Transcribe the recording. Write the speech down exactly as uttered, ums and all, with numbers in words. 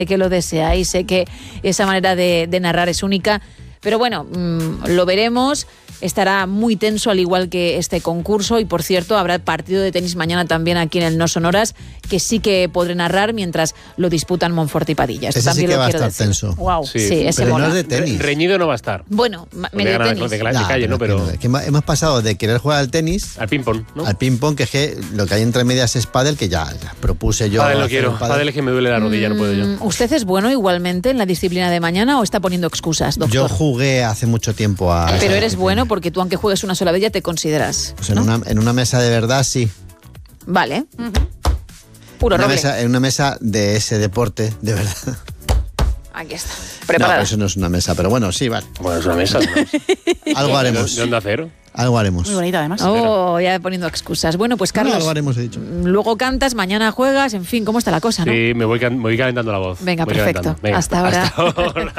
que lo deseáis, sé que esa manera de, de narrar es única, pero bueno, mmm, lo veremos. Estará muy tenso, al igual que este concurso. Y, por cierto, habrá partido de tenis mañana también aquí en el No Sonoras, que sí que podré narrar mientras lo disputan Monfort y Padilla. Esto ese también sí que lo va a quiero estar decir. tenso. Wow, sí, sí, ese pero mola. no es de tenis. Re- reñido no va a estar. Bueno, me de tenis. De, de, de Nah, calle, ¿no? Pero... Que, que hemos pasado de querer jugar al tenis... Al ping-pong, ¿no? Al ping-pong, que es que lo que hay entre medias es pádel, que ya, ya propuse yo... Pádel no quiero. Pádel. pádel es que me duele la rodilla, mm, no puedo yo. ¿Usted es bueno igualmente en la disciplina de mañana o está poniendo excusas, doctor? Yo jugué hace mucho tiempo a... Pero eres bueno porque tú, aunque juegues una sola vez, ya te consideras. Pues en, ¿no? una, en una mesa de verdad, sí. Vale. Uh-huh. Puro una roble. mesa, en una mesa de ese deporte, de verdad. Aquí está. Preparada. No, eso no es una mesa, pero bueno, sí, vale. Bueno, es una mesa. ¿no? Algo haremos. ¿De Onda Cero? Algo haremos. Muy bonita, además. Oh, ya poniendo excusas. Bueno, pues Carlos, no, algo haremos, he dicho. Luego cantas, mañana juegas, en fin, ¿cómo está la cosa, no? Sí, me voy, can- me voy calentando la voz. Venga, voy perfecto. Venga, hasta ahora. Hasta ahora.